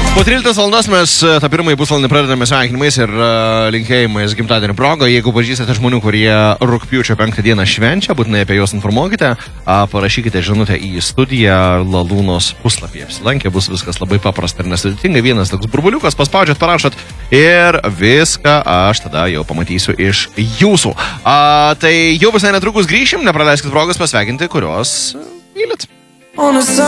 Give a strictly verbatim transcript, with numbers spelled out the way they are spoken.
Po tryliktos valandos mes tą pirmąjį pusvalandį pradedame sveikinimais ir uh, linkėjimais gimtadienio progo. Jeigu pažįstate žmonių, kurie rugpjūčio penktą dieną švenčia, būtinai apie juos informuokite, uh, parašykite žinutę į studiją Lalūnos puslapyje. Apsilankę bus viskas labai paprasta ir nesudėtinga. Vienas toks burbuliukas, paspaudžiat, parašot ir viską aš tada jau pamatysiu iš jūsų. Uh, tai jau visai netrukus grįšim, nepraleiskit progos pasveikinti, kurios mylit.